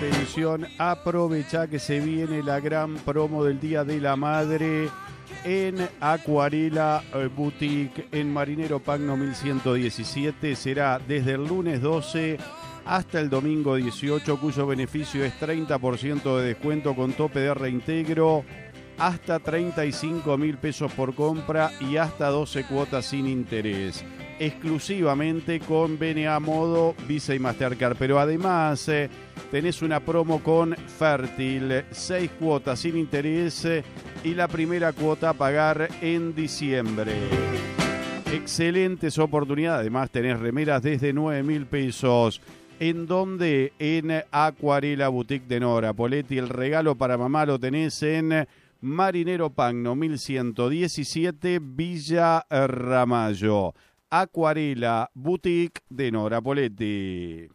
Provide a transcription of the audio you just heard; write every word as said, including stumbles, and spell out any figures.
Atención, aprovecha que se viene la gran promo del Día de la Madre en Acuarela Boutique en Marinero Pagno mil ciento diecisiete. Será desde el lunes doce hasta el domingo dieciocho, cuyo beneficio es treinta por ciento de descuento con tope de reintegro, hasta treinta y cinco mil pesos por compra y hasta doce cuotas sin interés. Exclusivamente con B N A Modo, Visa y Mastercard. Pero además eh, tenés una promo con Fértil, seis cuotas sin interés eh, y la primera cuota a pagar en diciembre. Excelentes oportunidades. Además tenés remeras desde nueve mil pesos. ¿En dónde? En Acuarela Boutique de Nora Poletti. El regalo para mamá lo tenés en Marinero Pagno mil ciento diecisiete, Villa Ramallo. Acuarela Boutique de Nora Poletti.